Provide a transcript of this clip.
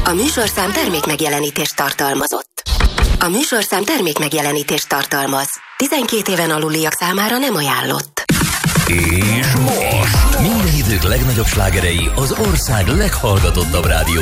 A műsorszám termékmegjelenítést tartalmazott. A műsorszám termékmegjelenítést tartalmaz. 12 éven aluliak számára nem ajánlott. És most minden idők legnagyobb slágerei az ország leghallgatottabb rádió